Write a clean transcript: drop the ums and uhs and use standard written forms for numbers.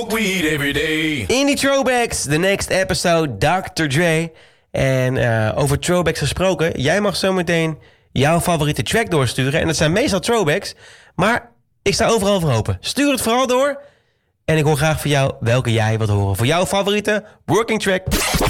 Weed every day. In die throwbacks, the next episode, Dr. Dre. En over throwbacks gesproken, jij mag zometeen jouw favoriete track doorsturen. En dat zijn meestal throwbacks, maar ik sta overal voor open. Stuur het vooral door. En ik hoor graag van jou welke jij wilt horen voor jouw favoriete working track.